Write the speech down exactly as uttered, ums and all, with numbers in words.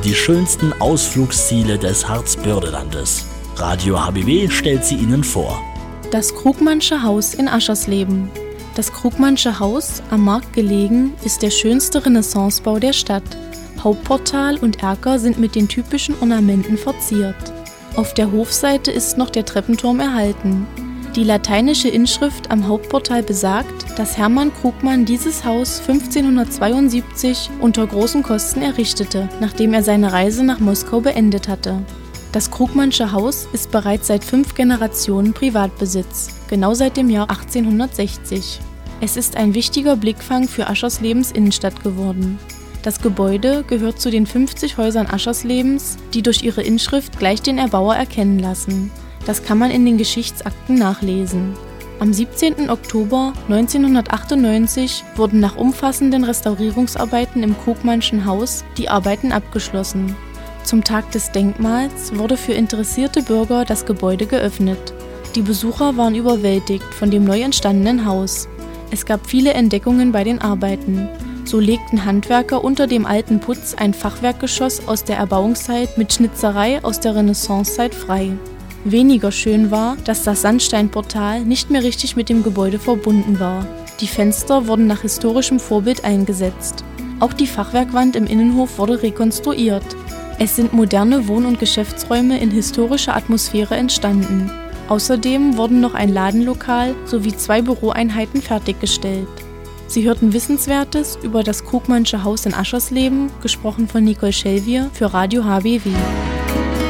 die schönsten Ausflugsziele des Harzbördelandes. Radio H B W stellt sie Ihnen vor. Das Krugmannsche Haus in Aschersleben. Das Krugmannsche Haus, am Markt gelegen, ist der schönste Renaissancebau der Stadt. Hauptportal und Erker sind mit den typischen Ornamenten verziert. Auf der Hofseite ist noch der Treppenturm erhalten. Die lateinische Inschrift am Hauptportal besagt, dass Hermann Krugmann dieses Haus fünfzehnhundertzweiundsiebzig unter großen Kosten errichtete, nachdem er seine Reise nach Moskau beendet hatte. Das Krugmannsche Haus ist bereits seit fünf Generationen Privatbesitz, genau seit dem Jahr achtzehnhundertsechzig. Es ist ein wichtiger Blickfang für Ascherslebens Innenstadt geworden. Das Gebäude gehört zu den fünfzig Häusern Ascherslebens, die durch ihre Inschrift gleich den Erbauer erkennen lassen. Das kann man in den Geschichtsakten nachlesen. Am siebzehnten Oktober neunzehnhundertachtundneunzig wurden nach umfassenden Restaurierungsarbeiten im Krugmannschen Haus die Arbeiten abgeschlossen. Zum Tag des Denkmals wurde für interessierte Bürger das Gebäude geöffnet. Die Besucher waren überwältigt von dem neu entstandenen Haus. Es gab viele Entdeckungen bei den Arbeiten. So legten Handwerker unter dem alten Putz ein Fachwerkgeschoss aus der Erbauungszeit mit Schnitzerei aus der Renaissancezeit frei. Weniger schön war, dass das Sandsteinportal nicht mehr richtig mit dem Gebäude verbunden war. Die Fenster wurden nach historischem Vorbild eingesetzt. Auch die Fachwerkwand im Innenhof wurde rekonstruiert. Es sind moderne Wohn- und Geschäftsräume in historischer Atmosphäre entstanden. Außerdem wurden noch ein Ladenlokal sowie zwei Büroeinheiten fertiggestellt. Sie hörten Wissenswertes über das Krugmannsche Haus in Aschersleben, gesprochen von Nicole Schelvier für Radio H B W.